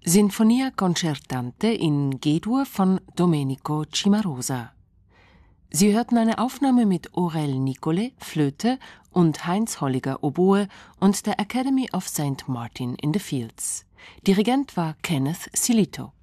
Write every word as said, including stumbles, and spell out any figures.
Sinfonia concertante in G-Dur von Domenico Cimarosa. Sie hörten eine Aufnahme mit Aurel Nicollet, Flöte, und Heinz Holliger, Oboe, und der Academy of Saint Martin in the Fields. Dirigent war Kenneth Silito.